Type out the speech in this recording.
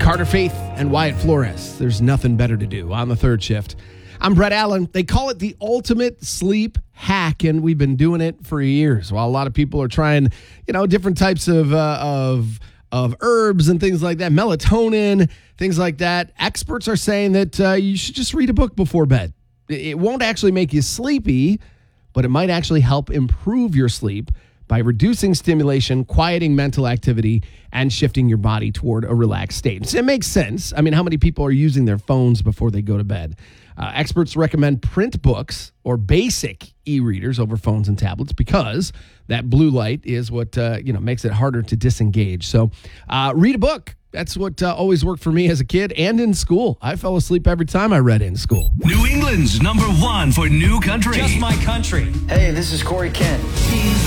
Carter Faith and Wyatt Flores. There's nothing better to do on the third shift. I'm Brett Allen. They call it the ultimate sleep hack, and we've been doing it for years. While a lot of people are trying, different types of herbs and things like that, melatonin, things like that, experts are saying that you should just read a book before bed. It won't actually make you sleepy, but it might actually help improve your sleep by reducing stimulation, quieting mental activity, and shifting your body toward a relaxed state. So it makes sense. I mean, how many people are using their phones before they go to bed? Experts recommend print books or basic e-readers over phones and tablets because that blue light is what makes it harder to disengage. So read a book. That's what always worked for me as a kid and in school. I fell asleep every time I read in school. New England's #1 for new country. Just my country. Hey, this is Corey Kent.